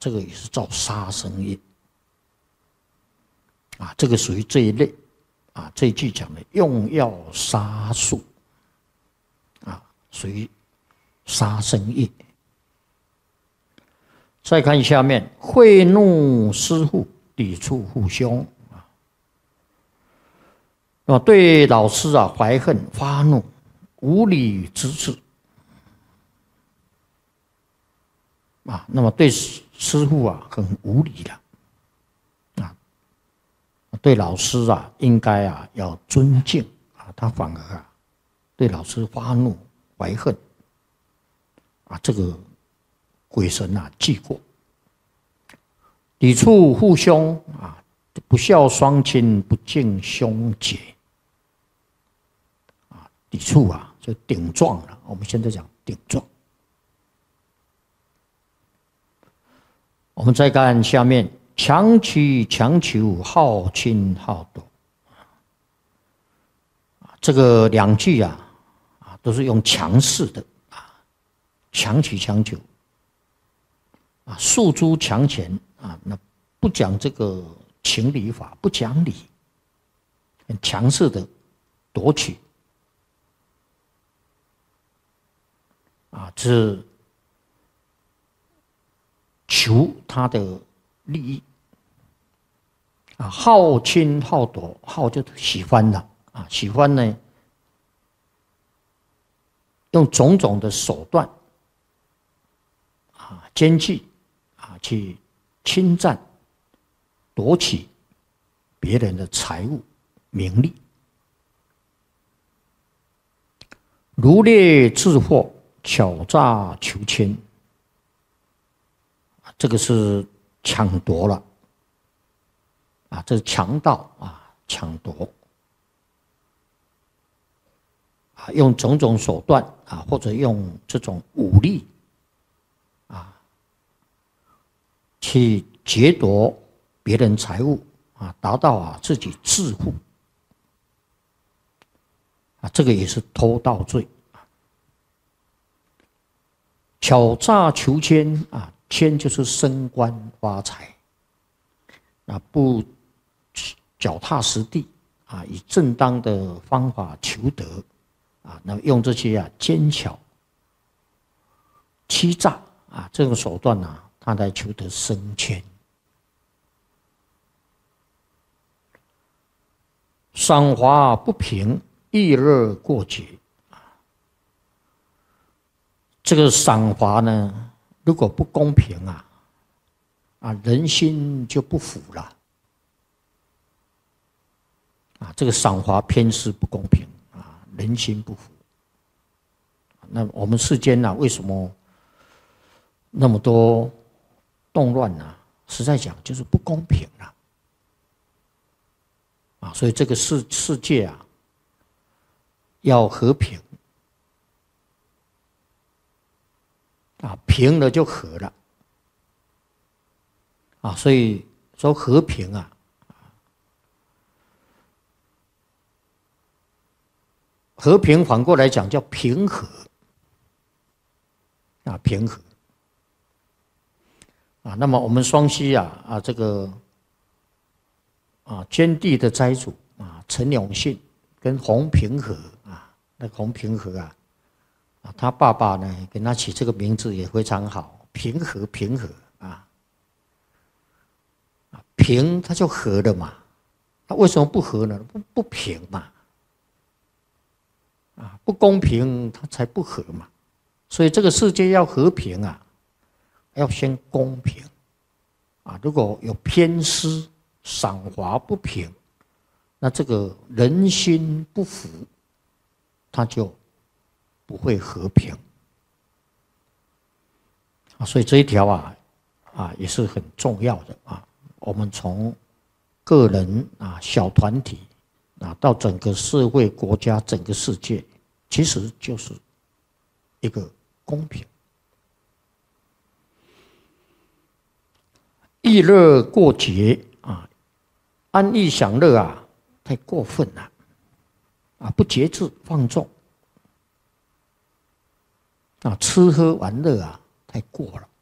这个也是造杀生业啊，这个属于这一类啊。这一句讲的用药杀术啊，属于杀生业。再看下面，贿赂师父，抵触父兄啊，对老师啊怀恨发怒，无理之治啊，那么对师父啊很无理了啊，对老师啊应该啊要尊敬啊，他反而啊对老师发怒怀恨啊，这个鬼神啊记过，抵触父兄啊，不孝双亲，不敬兄姐啊，抵触啊就顶撞了。我们现在讲顶撞。我们再看下面，强取强求，好亲好夺。这个两句啊都是用强势的啊，强取强求啊，诉诸强权啊，那不讲这个情理法，不讲理，很强势的夺取啊，是求他的利益啊，好亲好夺，好就喜欢了啊，喜欢呢，用种种的手段啊，奸计啊，去侵占、夺取别人的财物、名利，掳掠致祸，巧诈求亲。这个是抢夺了啊，这是强盗啊，抢夺啊，用种种手段啊，或者用这种武力啊，去劫夺别人财物啊，达到啊自己致富啊，这个也是偷盗罪啊。巧诈求亲啊。迁就是升官发财啊，不脚踏实地啊，以正当的方法求得啊，那么用这些啊奸巧、欺诈啊这种手段啊，他来求得升迁。赏罚不平，议乐过节啊，这个赏罚呢，如果不公平啊，人心就不服了啊！这个赏罚偏私不公平啊，人心不服。那我们世间为什么那么多动乱呢？实在讲，就是不公平了啊！所以这个世界要和平啊，平了就和了。啊，所以说和平和平反过来讲叫平和啊，平和啊。那么我们双溪这个捐地的斋主陈永信跟洪平和那洪平和他爸爸呢给他起这个名字也非常好，平和平和平它就和了嘛，那为什么不和呢？不平嘛，不公平它才不和嘛。所以这个世界要和平要先公平如果有偏私、赏罚不平，那这个人心不服，它就不会和平所以这一条也是很重要的我们从个人小团体到整个社会、国家、整个世界，其实就是一个公平。逸乐过节安逸享乐太过分了不节制放纵吃喝玩乐太过了